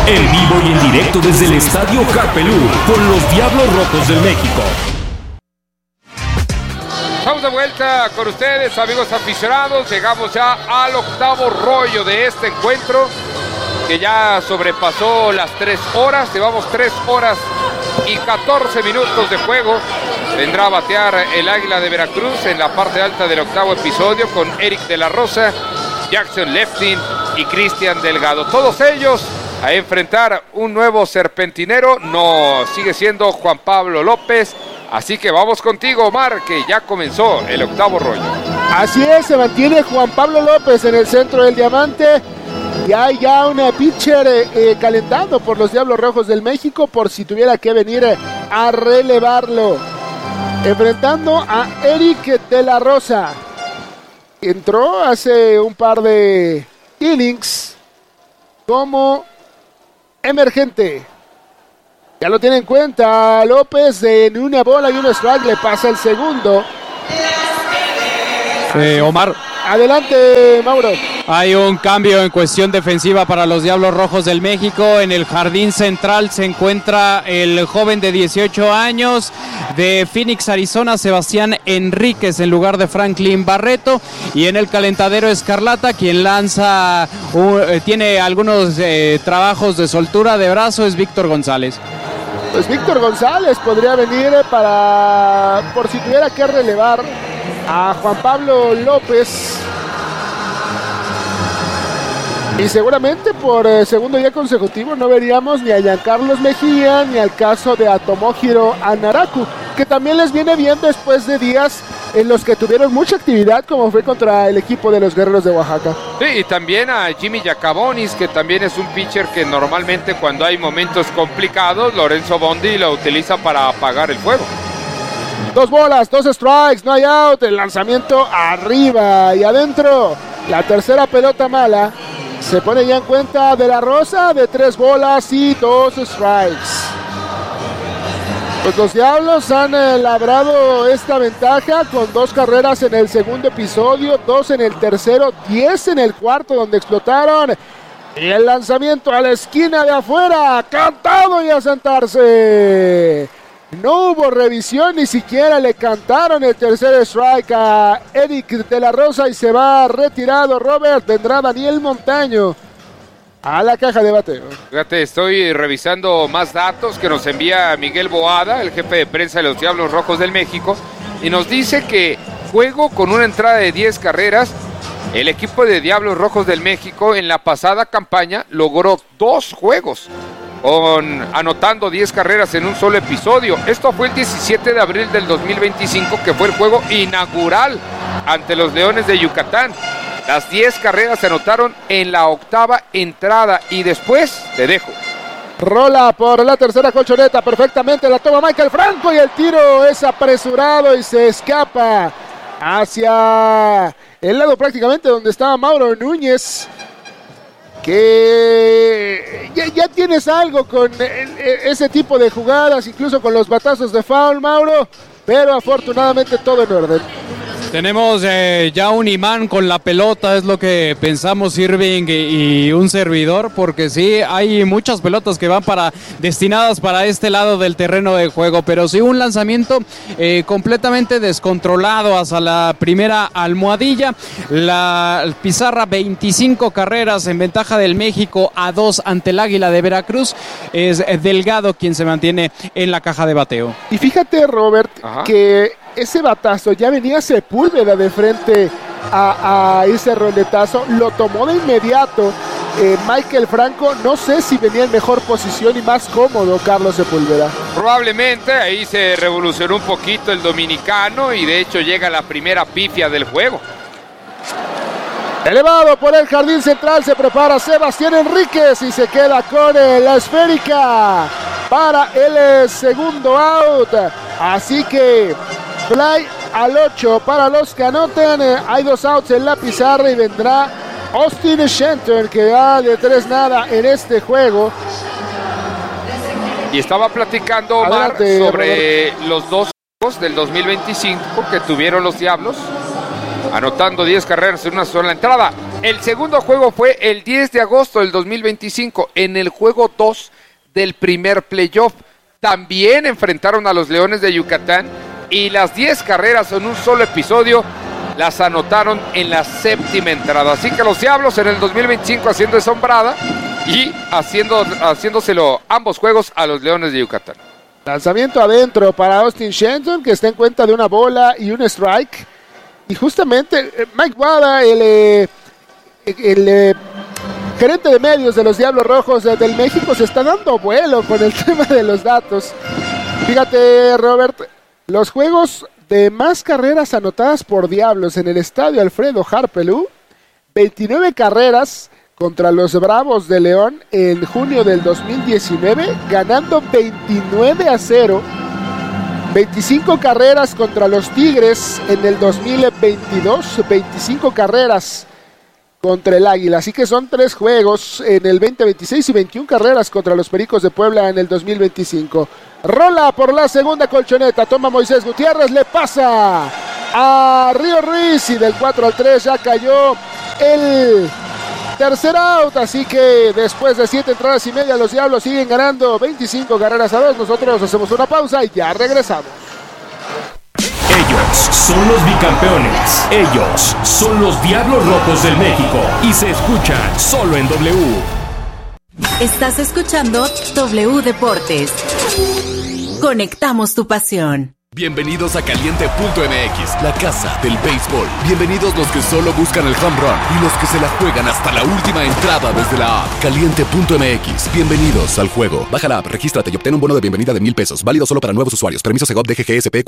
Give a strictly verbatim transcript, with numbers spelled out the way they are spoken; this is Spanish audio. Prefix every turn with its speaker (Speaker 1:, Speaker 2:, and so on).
Speaker 1: En vivo y en directo desde el Estadio Carpelú con los Diablos Rojos del México.
Speaker 2: Estamos de vuelta con ustedes, amigos aficionados. Llegamos ya al octavo rollo de este encuentro, que ya sobrepasó las tres horas. Llevamos tres horas y catorce minutos de juego. Vendrá a batear el Águila de Veracruz en la parte alta del octavo episodio con Eric de la Rosa, Jackson Leftin y Cristian Delgado. Todos ellos a enfrentar un nuevo serpentinero. No, sigue siendo Juan Pablo López. Así que vamos contigo, Omar, que ya comenzó el octavo rollo.
Speaker 3: Así es, se mantiene Juan Pablo López en el centro del diamante. Y hay ya una pitcher eh, eh, calentando por los Diablos Rojos del México por si tuviera que venir eh, a relevarlo. Enfrentando a Eric de la Rosa. Entró hace un par de innings como emergente. Ya lo tiene en cuenta López, en una bola y un strike le pasa el segundo.
Speaker 4: Eh, Omar.
Speaker 3: Adelante, Mauro.
Speaker 4: Hay un cambio en cuestión defensiva para los Diablos Rojos del México. En el jardín central se encuentra el joven de dieciocho años de Phoenix, Arizona, Sebastián Enríquez, en lugar de Franklin Barreto. Y en el calentadero Escarlata, quien lanza, uh, tiene algunos eh, trabajos de soltura de brazo, es Víctor González.
Speaker 3: Pues Víctor González podría venir para, por si tuviera que relevar a Juan Pablo López. Y seguramente por eh, segundo día consecutivo no veríamos ni a Giancarlos Mejía ni al caso de Tomohiro Anaraku, que también les viene bien después de días en los que tuvieron mucha actividad, como fue contra el equipo de los Guerreros de Oaxaca.
Speaker 2: Sí, y también a Jimmy Yacabonis, que también es un pitcher que normalmente cuando hay momentos complicados, Lorenzo Bondi lo utiliza para apagar el fuego.
Speaker 3: Dos bolas, dos strikes, no hay out, el lanzamiento arriba y adentro. La tercera pelota mala. Se pone ya en cuenta de la Rosa de tres bolas y dos strikes. Pues los Diablos han eh, labrado esta ventaja con dos carreras en el segundo episodio, dos en el tercero, diez en el cuarto donde explotaron. Y el lanzamiento a la esquina de afuera, cantado y a sentarse. No hubo revisión, ni siquiera le cantaron el tercer strike a Eric de la Rosa y se va retirado Robert. Vendrá Daniel Montaño a la caja de bateo.
Speaker 2: Fíjate, estoy revisando más datos que nos envía Miguel Boada, el jefe de prensa de los Diablos Rojos del México, y nos dice que juego con una entrada de diez carreras. El equipo de Diablos Rojos del México en la pasada campaña logró dos juegos, con anotando diez carreras en un solo episodio. Esto fue el diecisiete de abril del dos mil veinticinco, que fue el juego inaugural ante los Leones de Yucatán. Las diez carreras se anotaron en la octava entrada y después te dejo.
Speaker 3: Rola por la tercera colchoneta, perfectamente la toma Michael Franco y el tiro es apresurado y se escapa hacia el lado prácticamente donde estaba Mauro Núñez. Que ya, ya tienes algo con el, ese tipo de jugadas, incluso con los batazos de foul, Mauro, pero afortunadamente todo en orden.
Speaker 4: Tenemos eh, ya un imán con la pelota, es lo que pensamos Irving y, y un servidor, porque sí, hay muchas pelotas que van para destinadas para este lado del terreno de juego, pero sí un lanzamiento eh, completamente descontrolado hacia la primera almohadilla. La pizarra veinticinco carreras en ventaja del México a dos ante el Águila de Veracruz. Es Delgado quien se mantiene en la caja de bateo.
Speaker 3: Y fíjate, Robert, Ajá. que ese batazo ya venía Sepúlveda de frente a, a ese roletazo, lo tomó de inmediato eh, Michael Franco. No sé si venía en mejor posición y más cómodo Carlos Sepúlveda.
Speaker 2: Probablemente ahí se revolucionó un poquito el dominicano y de hecho llega la primera pifia del juego.
Speaker 3: Elevado por el jardín central se prepara Sebastián Enríquez y se queda con eh, la esférica para el eh, segundo out. Así que fly al ocho para los que anoten. Eh, hay dos outs en la pizarra y vendrá Austin Shenton, que da de tres nada en este juego.
Speaker 2: Y estaba platicando Omar Adelante, sobre Robert. Los dos juegos del dos mil veinticinco que tuvieron los Diablos, anotando diez carreras en una sola entrada. El segundo juego fue el diez de agosto del dos mil veinticinco, en el juego dos del primer playoff. También enfrentaron a los Leones de Yucatán y las diez carreras en un solo episodio las anotaron en la séptima entrada. Así que los Diablos en el dos mil veinticinco haciendo esa hombrada y haciendo, haciéndoselo ambos juegos a los Leones de Yucatán.
Speaker 3: Lanzamiento adentro para Austin Shenton, que está en cuenta de una bola y un strike. Y justamente Mike Wada, el... Eh, el eh, gerente de medios de los Diablos Rojos del México, se está dando vuelo con el tema de los datos. Fíjate, Robert, los juegos de más carreras anotadas por Diablos en el estadio Alfredo Harpelú, veintinueve carreras contra los Bravos de León en junio del dos mil diecinueve, ganando veintinueve a cero. veinticinco carreras contra los Tigres en el dos mil veintidós, veinticinco carreras contra el Águila, así que son tres juegos en el veinte veintiséis y veintiuna carreras contra los Pericos de Puebla en el dos mil veinticinco. Rola por la segunda colchoneta, toma Moisés Gutiérrez, le pasa a Río Ruiz y del cuatro al tres ya cayó el tercer out, así que después de siete entradas y media los Diablos siguen ganando veinticinco carreras a dos. Nosotros hacemos una pausa y ya regresamos.
Speaker 1: Ellos son los bicampeones. Ellos son los Diablos Rojos del México. Y se escuchan solo en W.
Speaker 5: Estás escuchando W Deportes. Conectamos tu pasión.
Speaker 6: Bienvenidos a Caliente punto M X, la casa del béisbol. Bienvenidos los que solo buscan el home run y los que se la juegan hasta la última entrada desde la app. Caliente punto M X, bienvenidos al juego. Baja la app, regístrate y obtén un bono de bienvenida de mil pesos. Válido solo para nuevos usuarios. Permiso Segov D G G S P